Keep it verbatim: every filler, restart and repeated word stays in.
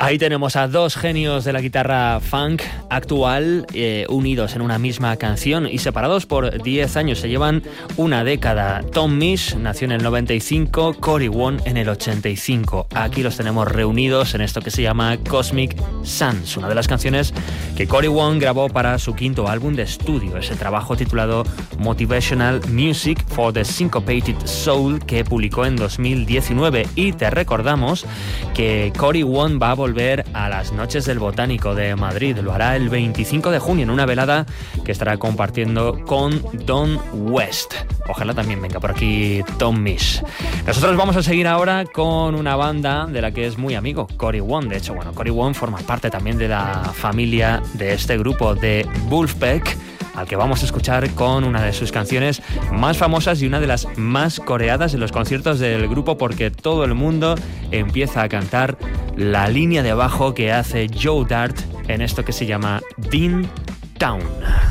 Ahí tenemos a dos genios de la guitarra funk actual, eh, unidos en una misma canción y separados por diez años. Se llevan una década. Tom Misch nació en el noventa y cinco, Cory Wong en el ochenta y cinco. Aquí los tenemos reunidos en esto que se llama Cosmic Suns, una de las canciones que Cory Wong grabó para su quinto álbum de estudio, ese trabajo titulado Motivational Music for the Syncopated Soul, que publicó en dos mil diecinueve. Y te recordamos que Cory Wong va a volver a las Noches del Botánico de Madrid. Lo hará el veinticinco de junio en una velada que estará compartiendo con Don West. Ojalá también venga por aquí Tom Misch. Nosotros vamos a seguir ahora con una banda de la que es muy amigo Cory Wong. De hecho, bueno, Cory Wong forma parte también de la familia de este grupo de Vulfpeck, al que vamos a escuchar con una de sus canciones más famosas y una de las más coreadas en los conciertos del grupo, porque todo el mundo empieza a cantar la línea de bajo que hace Joe Dart en esto que se llama Dean Town.